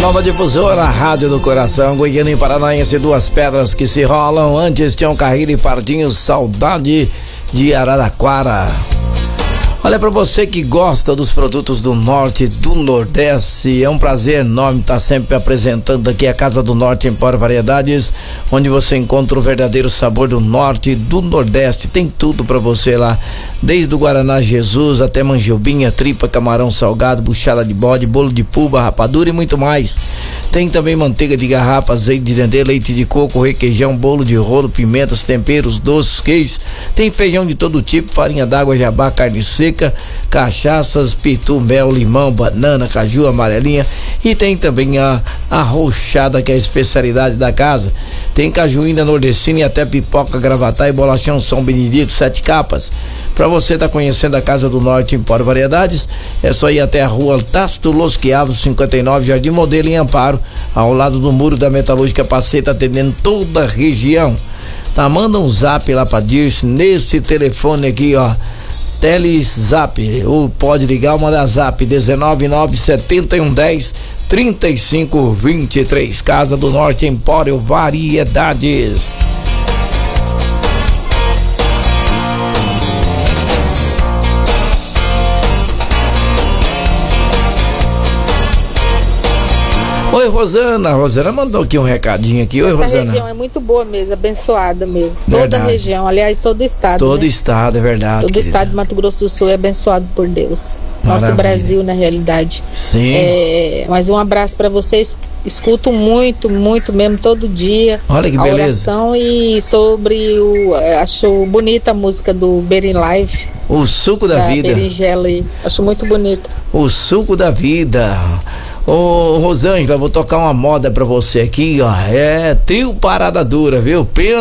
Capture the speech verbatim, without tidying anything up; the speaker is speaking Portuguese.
nova difusora, a Rádio do Coração, Goiânia e Paranaense, duas pedras que se rolam. Antes tinham Carreira e Pardinho, saudade de Araraquara. Olha, para você que gosta dos produtos do Norte e do Nordeste, é um prazer enorme estar sempre apresentando aqui a Casa do Norte Empório Variedades, onde você encontra o verdadeiro sabor do Norte e do Nordeste. Tem tudo para você lá, desde o Guaraná Jesus até manjubinha, tripa, camarão salgado, buchada de bode, bolo de puba, rapadura e muito mais. Tem também manteiga de garrafa, azeite de dendê, leite de coco, requeijão, bolo de rolo, pimentas, temperos, doces, queijos. Tem feijão de todo tipo, farinha d'água, jabá, carne seca, cachaças, pitu, mel, limão, banana, caju, amarelinha, e tem também a arrochada, que é a especialidade da casa. Tem cajuína nordestina e até pipoca, gravatá e bolachão São Benedito, sete capas. Para você estar tá conhecendo a Casa do Norte Empório Variedades, é só ir até a rua Tasto Los Quiavos, cinquenta e nove, Jardim Modelo, em Amparo, ao lado do Muro da Metalúrgica Paceta, atendendo toda a região. Tá, manda um zap lá pra Dirce nesse telefone aqui, ó, Telezap, ou pode ligar ou mandar zap dezenove nove setenta e um dez trinta e cinco vinte e três. Casa do Norte Empório Variedades. Oi, Rosana. Rosana mandou aqui um recadinho aqui. Oi, Essa Rosana. Essa região é muito boa mesmo, abençoada mesmo. Verdade. Toda a região, aliás, todo o estado. Todo né? estado, é verdade. Todo o estado de Mato Grosso do Sul é abençoado por Deus. Maravilha. Nosso Brasil, na realidade. Sim. É, mas um abraço para vocês. Escuto muito, muito mesmo, todo dia. Olha que a beleza. Oração. E sobre o. Acho bonita a música do Berin Live. O suco da, da vida. Berinjela aí. Acho muito bonita. O suco da vida. Ô, Rosângela, vou tocar uma moda pra você aqui, ó. É trio Parada Dura, viu? Pensa